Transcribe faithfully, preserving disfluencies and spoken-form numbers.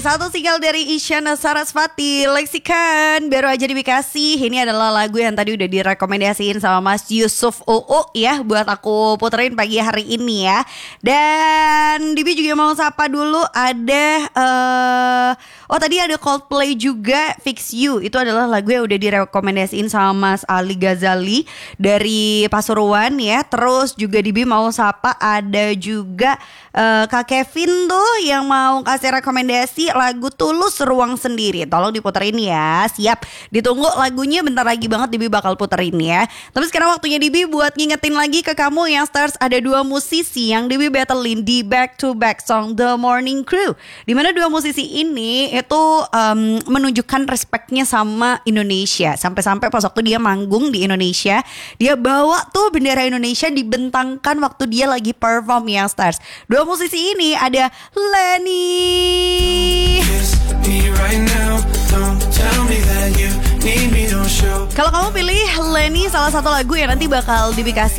satu single dari Isyana Sarasvati, Lexikan, baru aja dikasih. Ini adalah lagu yang tadi udah direkomendasiin sama Mas Yusuf U U ya, buat aku puterin pagi hari ini ya. Dan Dibi juga mau sapa dulu ada uh, oh tadi ada Coldplay juga, Fix You. Itu adalah lagu yang udah direkomendasiin sama Mas Ali Ghazali dari Pasuruan ya. Terus juga Dibi mau sapa ada juga uh, Kak Kevin tuh yang mau kasih rekomendasi lagu Tulus Ruang Sendiri. Tolong diputerin ya. Siap, ditunggu lagunya bentar lagi banget Dibi bakal puterin ya. Tapi sekarang waktunya Dibi buat ngingetin lagi ke kamu yang stars, ada dua musisi yang Dibi battlein di back to back song The Morning Crew, dimana dua musisi ini itu um, menunjukkan respectnya sama Indonesia. Sampai-sampai pas waktu dia manggung di Indonesia, dia bawa tuh bendera Indonesia dibentangkan waktu dia lagi perform yang stars. Dua musisi ini ada Lenny. Kalau kamu pilih Lenny, salah satu lagu yang nanti bakal dikasih